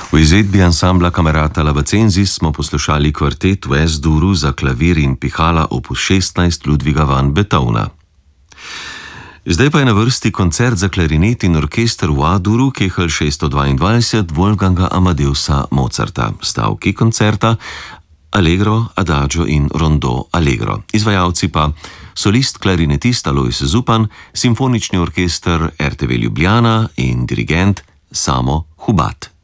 V izvedbi ansambla Camerata Lavacensis smo poslušali kvartet v S-duru za klavir in pihala opus 16 Ludwiga van Beethovna. Zdaj pa je na vrsti koncert za klarinet in orkester v A-duru Kehl 622 Wolfganga Amadeusa Mozarta. Stavki koncerta Allegro, Adagio in Rondo Allegro. Izvajalci pa solist klarinetist Alojz Zupan, simfonični orkester RTV Ljubljana in dirigent Samo Hubat.